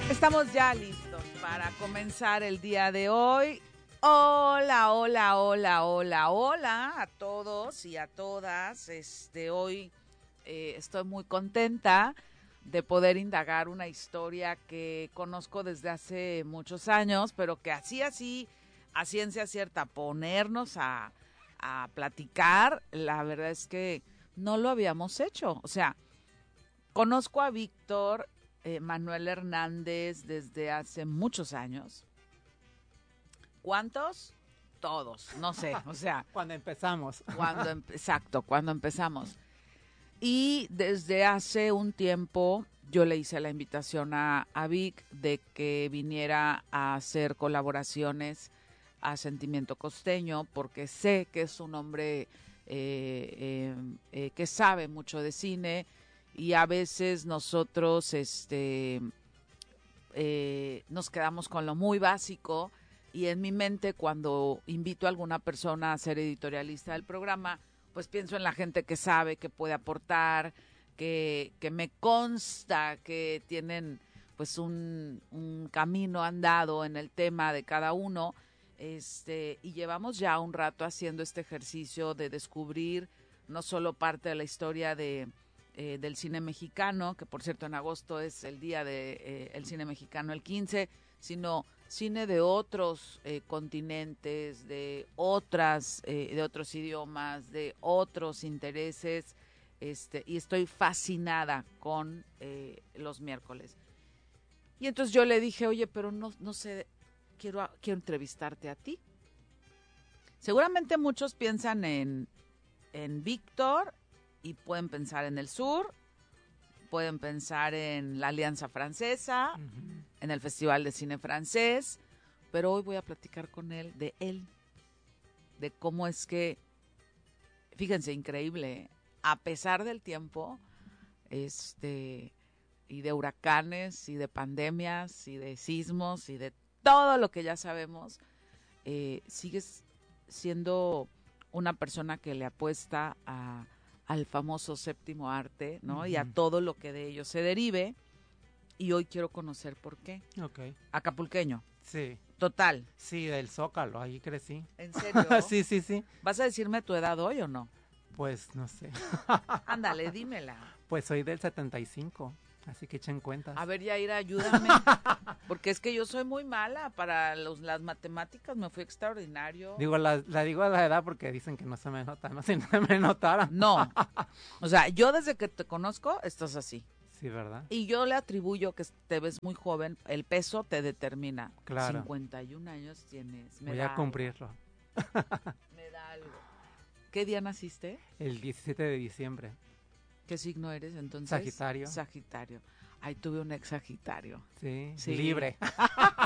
Estamos ya listos para comenzar el día de hoy. Hola, hola, hola, hola, hola a todos y a todas. Hoy estoy muy contenta de poder indagar una historia que conozco desde hace muchos años, pero que así, a ciencia cierta, ponernos a platicar, la verdad es que no lo habíamos hecho. O sea, conozco a Víctor Manuel Hernández desde hace muchos años. ¿Cuántos? Todos, no sé, o sea. Cuando empezamos. Exacto, cuando empezamos. Y desde hace un tiempo yo le hice la invitación a Vic de que viniera a hacer colaboraciones a Sentimiento Costeño, porque sé que es un hombre que sabe mucho de cine, y a veces nosotros nos quedamos con lo muy básico, y en mi mente cuando invito a alguna persona a ser editorialista del programa, pues pienso en la gente que sabe, que puede aportar, que me consta que tienen pues un camino andado en el tema de cada uno, y llevamos ya un rato haciendo este ejercicio de descubrir no solo parte de la historia del cine mexicano, que por cierto en agosto es el día de el cine mexicano el 15, sino cine de otros continentes, de otros idiomas, de otros intereses, y estoy fascinada con los miércoles. Y entonces yo le dije, oye, pero no sé, quiero entrevistarte a ti. Seguramente muchos piensan en Víctor y pueden pensar en el sur, pueden pensar en la Alianza Francesa, en el Festival de Cine Francés, pero hoy voy a platicar con él, de cómo es que, fíjense, increíble, a pesar del tiempo, y de huracanes, y de pandemias, y de sismos, y de todo lo que ya sabemos, sigues siendo una persona que le apuesta al famoso séptimo arte, ¿no? Y a todo lo que de ello se derive. Y hoy quiero conocer por qué. Ok. Acapulqueño. Sí. Total. Sí, del Zócalo, ahí crecí. ¿En serio? Sí. ¿Vas a decirme tu edad hoy o no? Pues no sé. Ándale, dímela. Pues soy del 75, así que echen cuentas. A ver, Yaira, ayúdame. Porque es que yo soy muy mala para las matemáticas, me fui extraordinario. Digo, digo la edad porque dicen que no se me nota, ¿no? Si no se me notara. No. O sea, yo desde que te conozco estás así. Sí, ¿verdad? Y yo le atribuyo que te ves muy joven, el peso te determina. Claro. 51 años tienes. Voy a cumplirlo. Me da algo. ¿Qué día naciste? El 17 de diciembre. ¿Qué signo eres entonces? Sagitario. Sagitario. Ay, tuve un ex Sagitario. Sí. Sí. Libre.